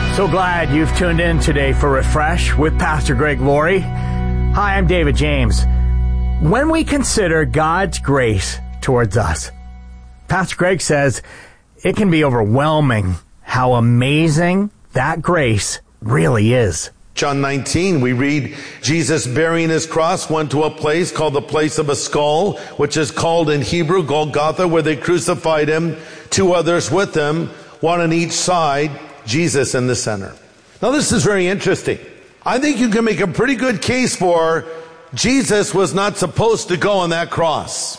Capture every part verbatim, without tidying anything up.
So glad you've tuned in today for Refresh with Pastor Greg Laurie. Hi, I'm David James. When we consider God's grace towards us, Pastor Greg says it can be overwhelming how amazing that grace really is. John nineteen, we read, Jesus bearing his cross went to a place called the place of a skull, which is called in Hebrew Golgotha, where they crucified him, two others with him, one on each side, Jesus in the center. Now this is very interesting. I think you can make a pretty good case for Jesus was not supposed to go on that cross.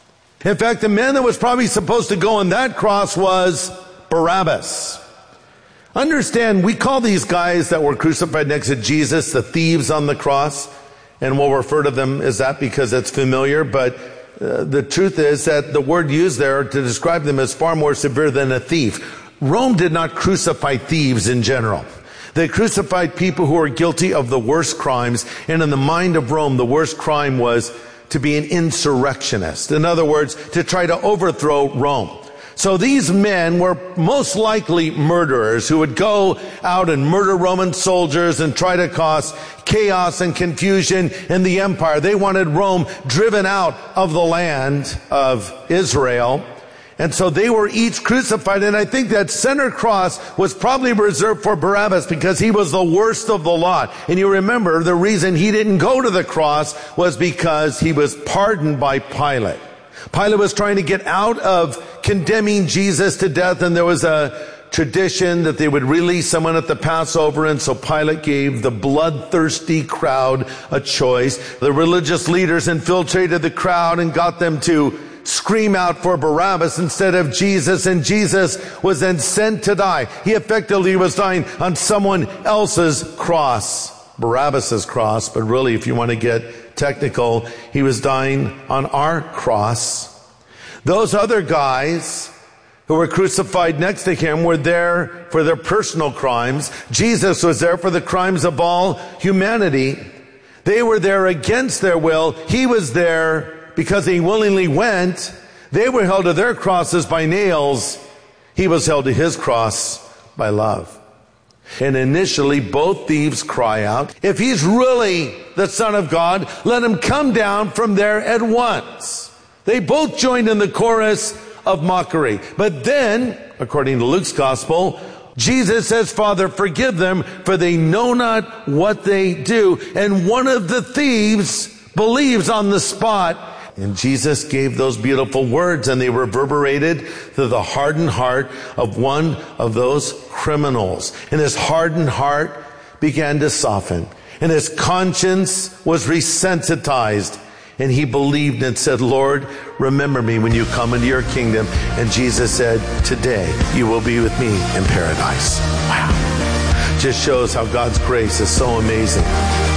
In fact, the man that was probably supposed to go on that cross was Barabbas. Understand, we call these guys that were crucified next to Jesus the thieves on the cross, and we'll refer to them as that because it's familiar, but uh, the truth is that the word used there to describe them is far more severe than a thief. Rome did not crucify thieves in general. They crucified people who were guilty of the worst crimes, and in the mind of Rome, the worst crime was to be an insurrectionist. In other words, to try to overthrow Rome. So these men were most likely murderers who would go out and murder Roman soldiers and try to cause chaos and confusion in the empire. They wanted Rome driven out of the land of Israel. And so they were each crucified. And I think that center cross was probably reserved for Barabbas because he was the worst of the lot. And you remember the reason he didn't go to the cross was because he was pardoned by Pilate. Pilate was trying to get out of condemning Jesus to death, and there was a tradition that they would release someone at the Passover, and so Pilate gave the bloodthirsty crowd a choice. The religious leaders infiltrated the crowd and got them to scream out for Barabbas instead of Jesus, and Jesus was then sent to die. He effectively was dying on someone else's cross, Barabbas's cross, but really, if you want to get technical, he was dying on our cross. Those other guys who were crucified next to him were there for their personal crimes. Jesus was there for the crimes of all humanity. They were there against their will. He was there because he willingly went. They were held to their crosses by nails. He was held to his cross by love. And initially, both thieves cry out, if he's really the Son of God, let him come down from there at once. They both joined in the chorus of mockery. But then, according to Luke's gospel, Jesus says, Father, forgive them, for they know not what they do. And one of the thieves believes on the spot. And Jesus gave those beautiful words, and they reverberated through the hardened heart of one of those criminals. And his hardened heart began to soften, and his conscience was resensitized. And he believed and said, Lord, remember me when you come into your kingdom. And Jesus said, today you will be with me in paradise. Wow. Just shows how God's grace is so amazing.